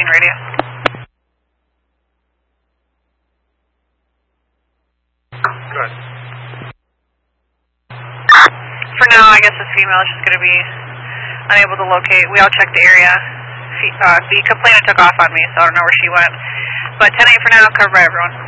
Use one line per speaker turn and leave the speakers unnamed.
radio.
Good.
For now, I guess this female is just going to be unable to locate. We all checked the area. The complainant took off on me, so I don't know where she went. But 10-8 for now, covered by everyone.